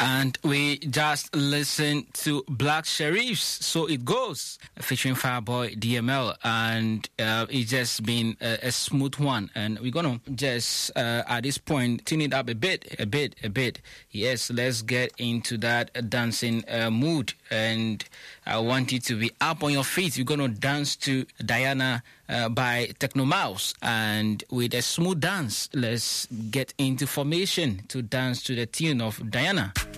And we just listened to Black Sheriffs, So It Goes, featuring Fireboy DML. And it's just been a smooth one. And we're going to just, at this point, tune it up a bit. Yes, let's get into that dancing mood. And I want you to be up on your feet. We're going to dance to Diana by Techno Mouse. And with a smooth dance, let's get into formation to dance to the tune of Diana.